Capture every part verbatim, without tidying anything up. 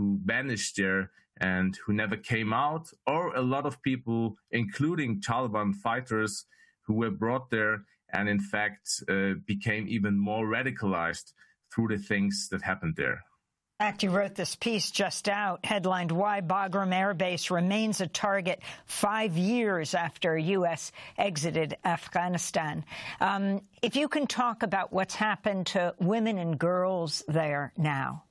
who vanished there and who never came out, or a lot of people, including Taliban fighters, who were brought there and in fact uh, became even more radicalized through the things that happened there. In fact, you wrote this piece just out, headlined "Why Bagram Air Base Remains a Target Five Years After U S Exited Afghanistan." Um, if you can talk about what's happened to women and girls there now.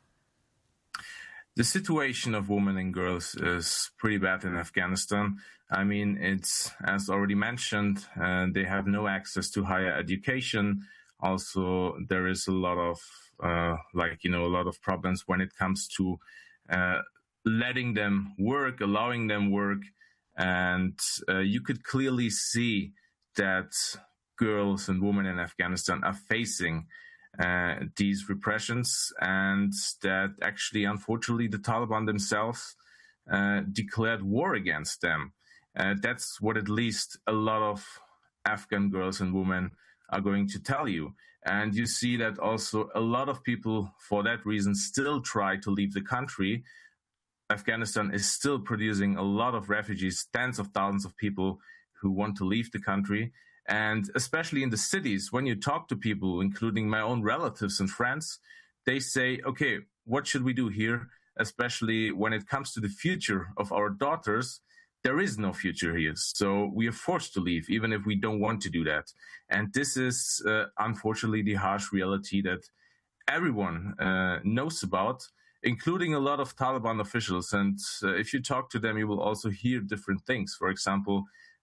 The situation of women and girls is pretty bad in Afghanistan. I mean, it's, as already mentioned, uh, they have no access to higher education. Also, there is a lot of, uh, like, you know, a lot of problems when it comes to uh, letting them work, allowing them work. And uh, you could clearly see that girls and women in Afghanistan are facing Uh, these repressions, and that actually, unfortunately, the Taliban themselves uh, declared war against them. Uh, that's what at least a lot of Afghan girls and women are going to tell you. And you see that also a lot of people, for that reason, still try to leave the country. Afghanistan is still producing a lot of refugees, tens of thousands of people who want to leave the country. And especially in the cities, when you talk to people, including my own relatives and friends, they say, okay, what should we do here? Especially when it comes to the future of our daughters, there is no future here. So we are forced to leave, even if we don't want to do that. And this is, uh, unfortunately, the harsh reality that everyone uh, knows about, including a lot of Taliban officials. And uh, if you talk to them, you will also hear different things. For example,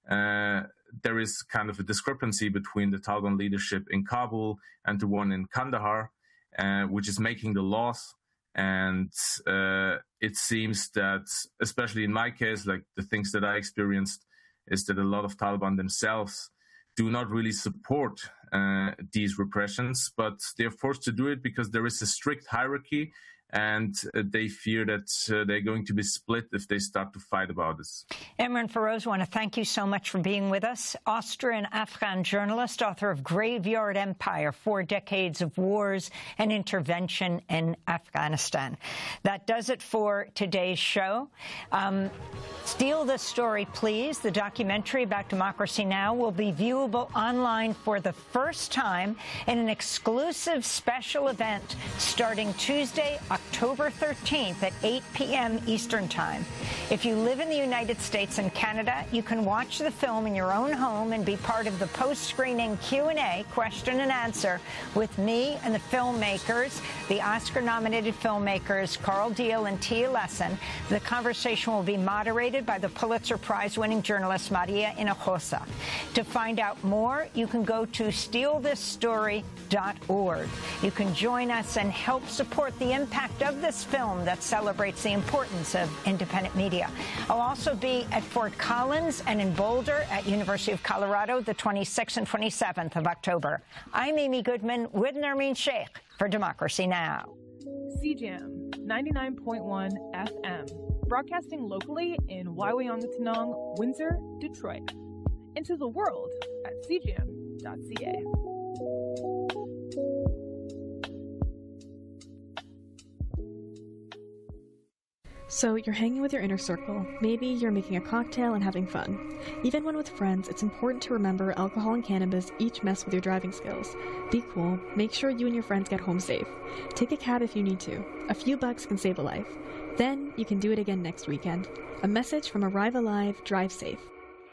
Uh, there is kind of a discrepancy between the Taliban leadership in Kabul and the one in Kandahar, uh, which is making the laws. And uh, it seems that, especially in my case, like the things that I experienced, is that a lot of Taliban themselves do not really support uh, these repressions, but they're forced to do it because there is a strict hierarchy, and uh, they fear that uh, they're going to be split if they start to fight about this. Imran Feroz, I want to thank you so much for being with us. Austrian-Afghan journalist, author of Graveyard Empire, Four Decades of Wars and Intervention in Afghanistan. That does it for today's show. Um, Steal This Story, Please, the documentary about Democracy Now! Will be viewable online for the first time in an exclusive special event starting Tuesday, October thirteenth at eight p m Eastern Time. If you live in the United States and Canada, you can watch the film in your own home and be part of the post-screening Q and A, question and answer, with me and the filmmakers, the Oscar-nominated filmmakers Carl Deal and Tia Lesson. The conversation will be moderated by the Pulitzer Prize-winning journalist Maria Hinojosa. To find out more, you can go to steal this story dot org. You can join us and help support the impact of this film that celebrates the importance of independent media. I'll also be at Fort Collins and in Boulder at University of Colorado the twenty-sixth and twenty-seventh of October. I'm Amy Goodman with Nermeen Sheikh for Democracy Now! C J A M ninety-nine point one F M, broadcasting locally in Waiwayangatanong, Windsor, Detroit. Into the world at c j m dot c a. So you're hanging with your inner circle. Maybe you're making a cocktail and having fun. Even when with friends, it's important to remember alcohol and cannabis each mess with your driving skills. Be cool. Make sure you and your friends get home safe. Take a cab if you need to. A few bucks can save a life. Then you can do it again next weekend. A message from Arrive Alive, Drive Safe.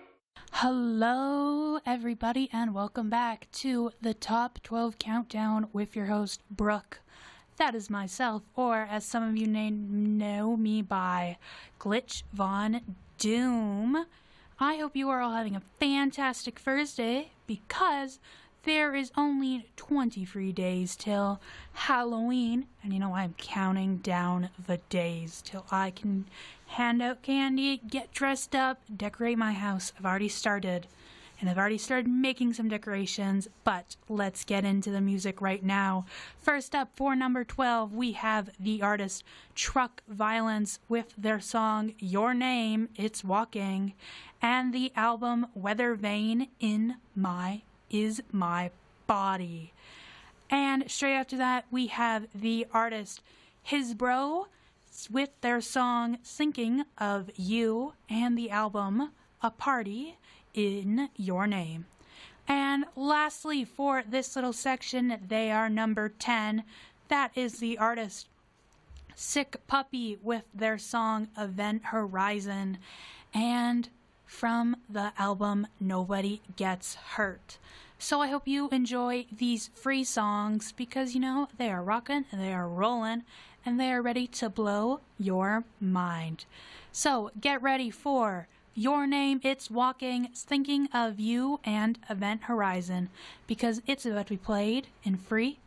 Hello, everybody, and welcome back to the Top twelve Countdown with your host, Brooke. That is myself, or as some of you may know me by, Glitch Von Doom. I hope you are all having a fantastic Thursday, because there is only twenty-three days till Halloween, and you know I'm counting down the days till I can hand out candy, get dressed up, decorate my house. I've already started. And I've already started making some decorations, but let's get into the music right now. First up, for number twelve, we have the artist Truck Violence with their song Your Name, It's Walking, and the album Weather Vane in My Is My Body. And straight after that, we have the artist His Bro, with their song Thinking of You and the album A Party in Your Name. And lastly, for this little section, they are number ten. That is the artist Sick Puppy with their song Event Horizon, and from the album Nobody Gets Hurt. So I hope you enjoy these free songs because, you know, they are rocking, they are rolling, and they are ready to blow your mind. So get ready for Your Name, It's Walking, Thinking of You, and Event Horizon, because it's about to be played in free